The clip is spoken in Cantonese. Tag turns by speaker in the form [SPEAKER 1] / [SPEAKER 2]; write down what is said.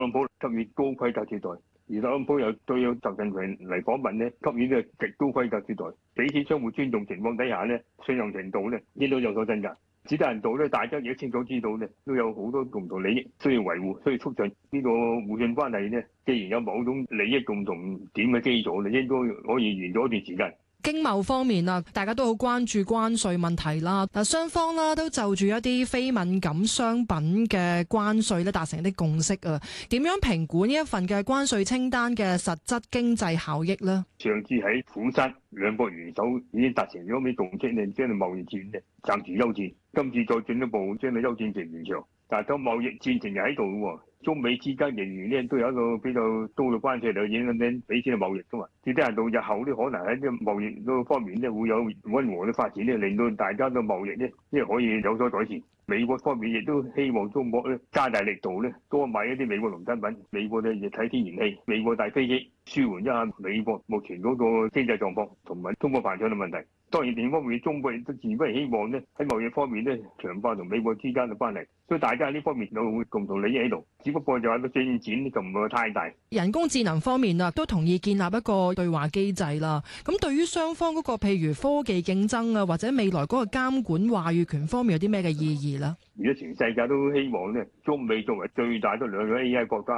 [SPEAKER 1] 朗普給予高規格接待，而特朗普又對有習近平嚟訪問咧，給予呢個極高規格接待，彼此相互尊重情況底下咧，信任程度咧應該有所增加。只得人道咧，大家亦都清楚知道咧，都有好多共同利益需要維護，需要促進呢個互信關係咧。既然有某種利益共同點嘅基礎咧，應該可以延咗一段時間。
[SPEAKER 2] 經貿方面啊，大家都好關注關稅問題啦。嗱，雙方啦都就住一啲非敏感商品嘅關稅咧達成一啲共識啊。點樣評估呢一份嘅關稅清單嘅實質經濟效益呢？
[SPEAKER 1] 上次喺釜山兩國元首已經達成咗啲共識咧，將貿易戰咧暫時休戰。今次再進一步將個休戰期延長，但係個貿易戰情又喺度喎。中美之間仍然咧都有一個比較高嘅關係嚟影響緊彼此嘅貿易噶嘛，只得人到日後咧可能喺啲貿易嗰方面咧會有溫和嘅發展咧，令到大家嘅貿易咧即係可以有所改善。美國方面亦都希望中國咧加大力度咧多買一啲美國農產品，美國嘅液體天然氣、美國大飛機，舒緩一下美國目前嗰個經濟狀況同埋通貨膨脹嘅問題。當然另一方面，中國亦都自不希望咧喺貿易方面咧強化同美國之間嘅關係，所以大家喺呢方面有共同利益喺度。只不過就係個進展就唔會太大。
[SPEAKER 2] 人工智能方面啊，都同意建立一個對話機制啦。咁對於雙方嗰個譬如科技競爭啊，或者未來嗰個監管話語權方面有啲咩嘅意義呢？
[SPEAKER 1] 而家全世界都希望咧，中美作為最大嘅兩個 AI 國家。